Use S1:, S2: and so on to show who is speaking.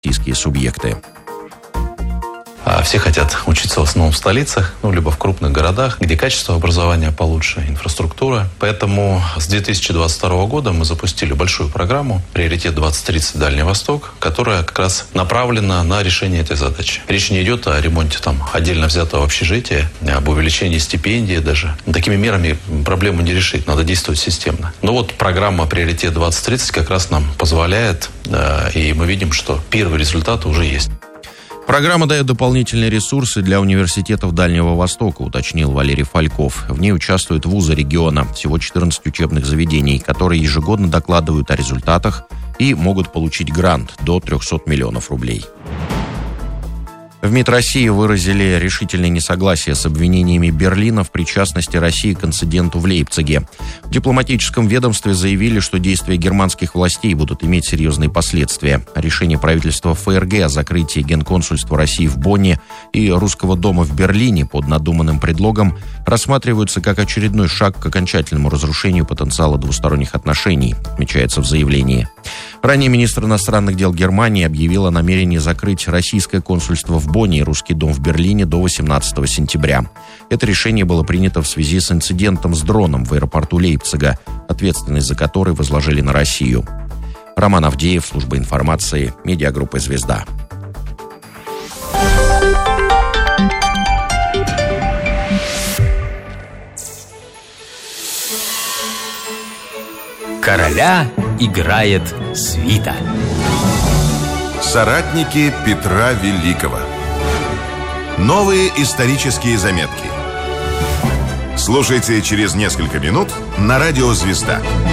S1: российские субъекты.
S2: Все хотят учиться в основном в столицах, либо в крупных городах, где качество образования получше, инфраструктура. Поэтому с 2022 года мы запустили большую программу «Приоритет 2030 Дальний Восток», которая как раз направлена на решение этой задачи. Речь не идет о ремонте отдельно взятого общежития, об увеличении стипендий даже. Такими мерами проблему не решить, надо действовать системно. Но программа «Приоритет 2030» как раз нам позволяет, и мы видим, что первые результаты уже есть.
S1: Программа дает дополнительные ресурсы для университетов Дальнего Востока, уточнил Валерий Фальков. В ней участвуют вузы региона, всего 14 учебных заведений, которые ежегодно докладывают о результатах и могут получить грант до 300 миллионов рублей. В МИД России выразили решительное несогласие с обвинениями Берлина в причастности России к инциденту в Лейпциге. В дипломатическом ведомстве заявили, что действия германских властей будут иметь серьезные последствия. Решение правительства ФРГ о закрытии генконсульства России в Бонне и Русского дома в Берлине под надуманным предлогом рассматриваются как очередной шаг к окончательному разрушению потенциала двусторонних отношений, отмечается в заявлении. Ранее министр иностранных дел Германии объявил о намерении закрыть российское консульство в Бонне и Русский дом в Берлине до 18 сентября. Это решение было принято в связи с инцидентом с дроном в аэропорту Лейпцига, ответственность за который возложили на Россию. Роман Авдеев, служба информации, медиагруппа «Звезда».
S3: Короля играет свита.
S4: Соратники Петра Великого. Новые исторические заметки. Слушайте через несколько минут на радио «Звезда».